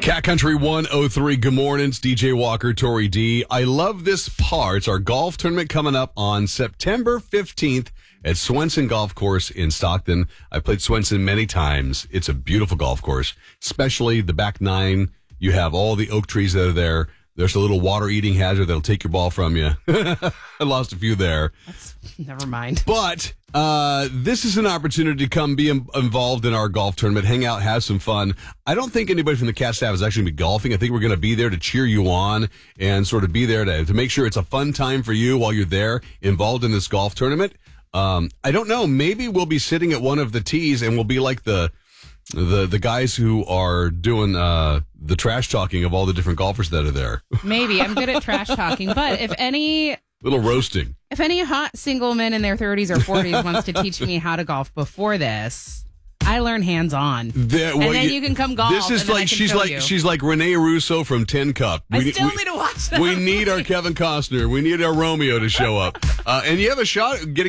Cat Country 103, good morning. It's DJ Walker, Tori D. I love this part. It's our golf tournament coming up on September 15th at Swenson Golf Course in Stockton. I've played Swenson many times. It's a beautiful golf course, especially the back nine. You have all the oak trees that are there. There's a little water-eating hazard that'll take your ball from you. I lost a few there. Never mind. But this is an opportunity to come be involved in our golf tournament, hang out, have some fun. I don't think anybody from the Cat staff is actually going to be golfing. I think we're going to be there to cheer you on and sort of be there to make sure it's a fun time for you while you're there involved in this golf tournament. I don't know. Maybe we'll be sitting at one of the tees and we'll be like the guys who are doing the trash talking of all the different golfers that are there. Maybe. I'm good at trash talking, but if any... Little roasting. If any hot single men in their 30s or 40s wants to teach me how to golf before this, I learn hands-on. Then you can come golf. This is like she's like Renee Russo from Tin Cup. I still need to watch that. We need our Kevin Costner. We need our Romeo to show up. And you have a shot at getting